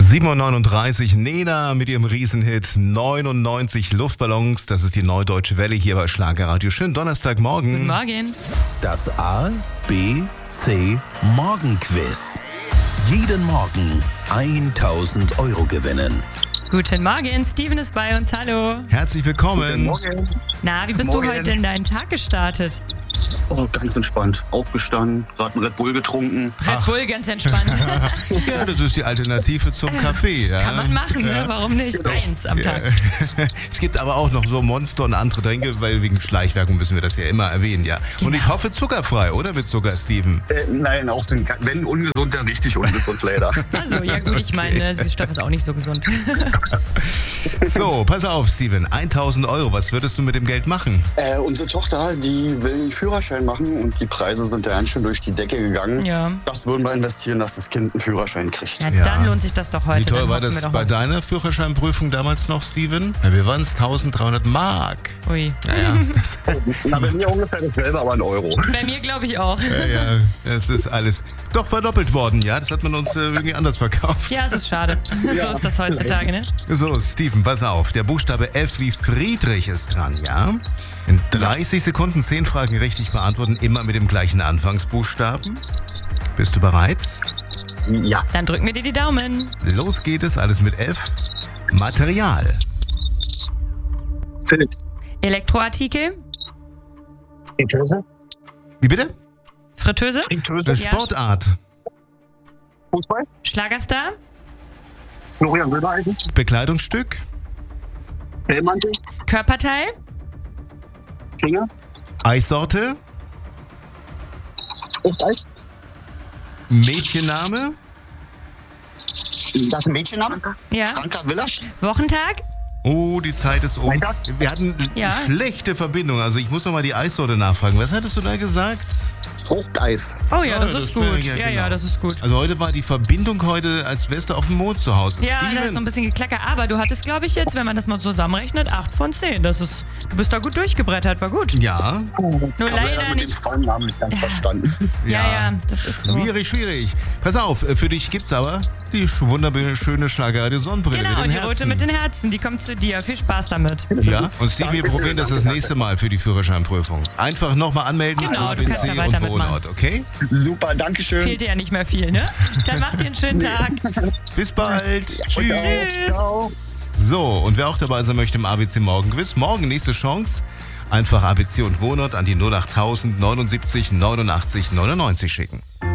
7:39 Uhr, Nena mit ihrem Riesenhit 99 Luftballons. Das ist die Neudeutsche Welle hier bei Schlagerradio. Schönen Donnerstagmorgen. Guten Morgen. Das A, B, C Morgenquiz. Jeden Morgen 1000 Euro gewinnen. Guten Morgen, Steven ist bei uns, hallo. Herzlich willkommen. Morgen. Na, wie bist du heute in deinen Tag gestartet? Oh, ganz entspannt. Aufgestanden, gerade einen Red Bull getrunken. Red Bull, ganz entspannt. Ja, das ist die Alternative zum Kaffee. Ja? Kann man machen, ne? Warum nicht? Eins am Tag. Es gibt aber auch noch so Monster und andere Tränke, weil wegen Schleichwerbung müssen wir das ja immer erwähnen, ja. Und ich hoffe zuckerfrei, oder mit Zucker, Steven? Nein, auch wenn ungesund, dann richtig ungesund leider. Also, ja gut, ich meine, Süßstoff ist auch nicht so gesund. So, pass auf, Steven. 1000 Euro, was würdest du mit dem Geld machen? Unsere Tochter, die will einen Führerschein machen und die Preise sind ja ganz schön durch die Decke gegangen. Ja. Das würden wir investieren, dass das Kind einen Führerschein kriegt. Ja, dann lohnt sich das doch heute. Wie teuer dann war hoffen wir das doch bei mal. deiner Führerscheinprüfung damals noch, Steven? Ja, wir waren es 1300 Mark. Ui. Na, bei mir ungefähr dasselbe, aber ein Euro. Bei mir glaube ich auch. Ja, es ist alles doch verdoppelt worden, ja? Das hat man uns irgendwie anders verkauft. Ja, es ist schade. So ist das heutzutage, ne? So, Steven, pass auf. Der Buchstabe F wie Friedrich ist dran, ja? In 30 Sekunden 10 Fragen richtig beantworten, immer mit dem gleichen Anfangsbuchstaben. Bist du bereit? Ja. Dann drücken wir dir die Daumen. Los geht es, alles mit F. Material. Filz. Elektroartikel, Fritteuse. Wie bitte? Fritteuse, Fritteuse. Ja. Sportart. Fußball. Schlagerstar, Florian Silbereisen. Bekleidungsstück. Fellmantel. Körperteil, Finger. Eissorte. Fruchteis. Mädchenname. Das Mädchenname. ja. Franka Villa. Wochentag, Oh, die Zeit ist um. Freitag? Wir hatten Ja. schlechte Verbindung. Also ich muss noch mal die Eissorte nachfragen. Was hattest du da gesagt? Fruchteis. oh ja, das Ja, ist das wär- gut. ja, Ja, genau. ja, das ist gut. Also heute war die Verbindung als wärst du auf dem Mond zu Hause. Ja, Steven, da ist so ein bisschen geklackert. Aber du hattest, glaube ich, jetzt, wenn man das mal zusammenrechnet, 8 von 10. Du bist da gut durchgebrettert, war gut. Ja, Nur Aber leider mit dem nicht. Frauennamen nicht ganz verstanden. Ja, das ist so. Schwierig. Pass auf, für dich gibt's aber die wunderschöne Schlagerradio Sonnenbrille Genau, mit die den rote Herzen. mit den Herzen, die kommt zu dir. Viel Spaß damit. Ja, und Steve, wir probieren das nächste Mal für die Führerscheinprüfung. Einfach nochmal anmelden. Genau, du ABC kannst da und weiter mitmachen. Wohnort, okay? Super, dankeschön. Fehlt dir ja nicht mehr viel, ne? Dann mach dir einen schönen Tag. Bis bald. Tschüss. Tschüss. Ciao. So, und wer auch dabei sein möchte im ABC Morgenquiz, morgen nächste Chance. Einfach ABC und Wohnort an die 08000 79 89 99 schicken.